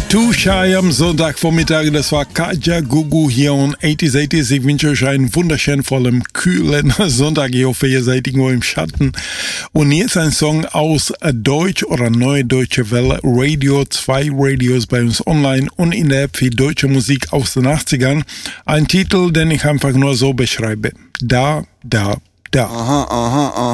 Too Shy am Sonntagvormittag, das war Kajagoogoo hier und 80s. Ich wünsche euch einen wunderschönen, vollen, kühlen Sonntag. Ich hoffe, ihr seid irgendwo im Schatten. Und hier ist ein Song aus Deutsch oder Neue Deutsche Welle Radio, 2 Radios bei uns online und in der App für deutsche Musik aus den 80ern. Ein Titel, den ich einfach nur so beschreibe. Da. Aha.